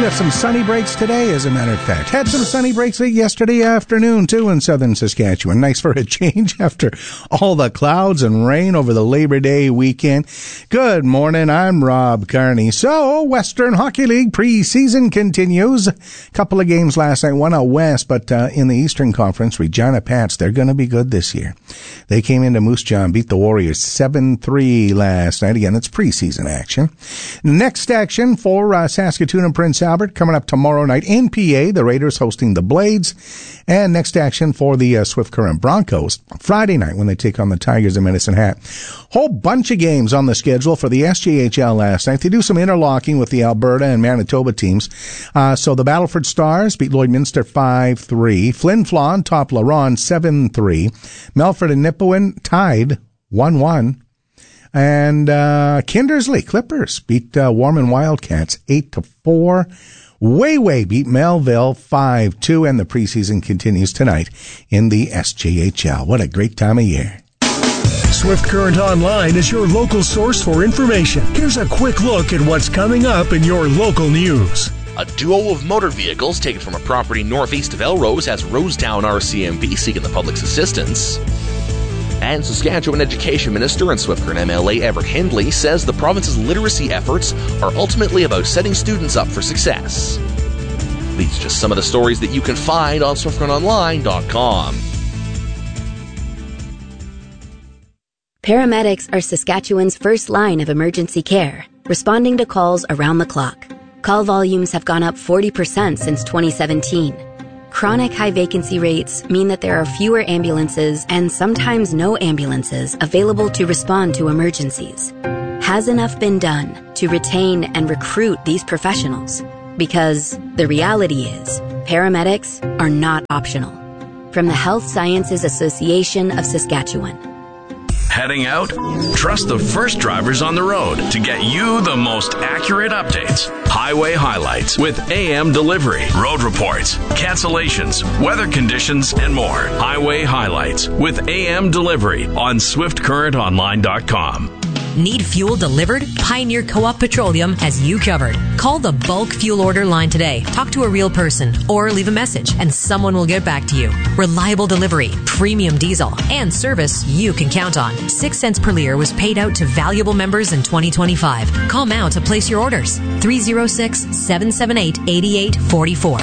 have some sunny breaks today, as a matter of fact. Had some sunny breaks yesterday afternoon, too, in southern Saskatchewan. Nice for a change after all the clouds and rain over the Labor Day weekend. Good morning, I'm Rob Carney. So, Western Hockey League preseason continues. Couple of games last night, one out west, but in the Eastern Conference, Regina Pats, they're going to be good this year. They came into Moose Jaw and beat the Warriors 7-3 last night. Again, it's preseason action. Next action for Saskatoon and Prince Albert coming up tomorrow night in PA. The Raiders hosting the Blades. And next action for the Swift Current Broncos Friday night when they take on the Tigers in Medicine Hat. Whole bunch of games on the schedule for the SJHL last night. They do some interlocking with the Alberta and Manitoba teams. So the Battleford Stars beat Lloydminster 5-3. Flin Flon topped La Ronde 7-3. Melfort and Nipawin tied 1-1. And Kindersley Clippers beat Warman Wildcats 8-4. Wayway beat Melville 5-2, and the preseason continues tonight in the SJHL. What a great time of year. Swift Current Online is your local source for information. Here's a quick look at what's coming up in your local news. A duo of motor vehicles taken from a property northeast of Elrose has Rosetown RCMP seeking the public's assistance. And Saskatchewan Education Minister and Swift Current MLA Everett Hindley says the province's literacy efforts are ultimately about setting students up for success. These are just some of the stories that you can find on SwiftCurrentOnline.com. Paramedics are Saskatchewan's first line of emergency care, responding to calls around the clock. Call volumes have gone up 40% since 2017. Chronic high vacancy rates mean that there are fewer ambulances and sometimes no ambulances available to respond to emergencies. Has enough been done to retain and recruit these professionals? Because the reality is, paramedics are not optional. From the Health Sciences Association of Saskatchewan. Heading out? Trust the first drivers on the road to get you the most accurate updates. Highway highlights with AM delivery, road reports, cancellations, weather conditions, and more. Highway highlights with AM delivery on SwiftCurrentOnline.com. Need fuel delivered? Pioneer Co-op Petroleum has you covered. Call the bulk fuel order line today. Talk to a real person or leave a message and someone will get back to you. Reliable delivery, premium diesel, and service you can count on. 6 cents per liter was paid out to valuable members in 2025. Call now to place your orders. 306-778-8844.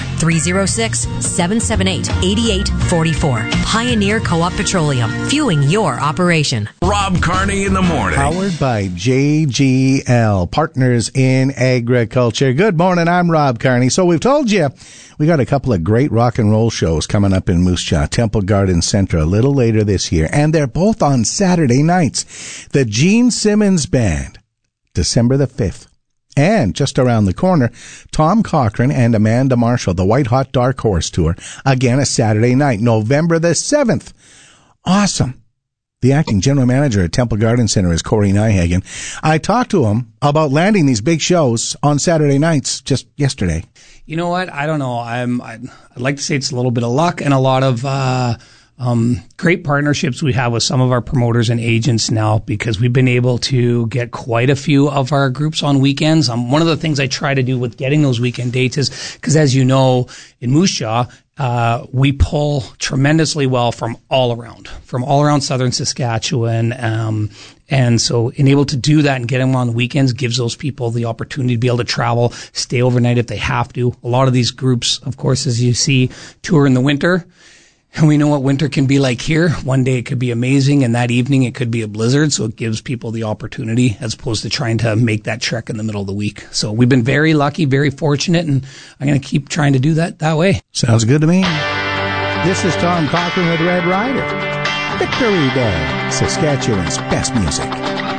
306-778-8844. Pioneer Co-op Petroleum. Fueling your operation. Rob Carney in the morning. Powered by JGL, Partners in Agriculture. Good morning, I'm Rob Carney. So we've told you we got a couple of great rock and roll shows coming up in Moose Jaw, Temple Garden Center a little later this year, and they're both on Saturday nights. The Gene Simmons Band, December the 5th. And just around the corner, Tom Cochran and Amanda Marshall, the White Hot Dark Horse Tour, again a Saturday night, November the 7th. Awesome. The acting general manager at Temple Garden Center is Corey Nyhagen. I talked to him about landing these big shows on Saturday nights just yesterday. You know what? I don't know. I'd like to say it's a little bit of luck and a lot of great partnerships we have with some of our promoters and agents now, because we've been able to get quite a few of our groups on weekends. One of the things I try to do with getting those weekend dates is, because as you know, in Moose Jaw, we pull tremendously well from all around southern Saskatchewan. And so being able to do that and get them on the weekends gives those people the opportunity to be able to travel, stay overnight if they have to. A lot of these groups, of course, as you see, tour in the winter. And we know what winter can be like here. One day it could be amazing, and that evening it could be a blizzard. So it gives people the opportunity as opposed to trying to make that trek in the middle of the week. So we've been very lucky, very fortunate, and I'm going to keep trying to do that way. Sounds good to me. This is Tom Cochran with Red Rider. Victory Day, Saskatchewan's best music.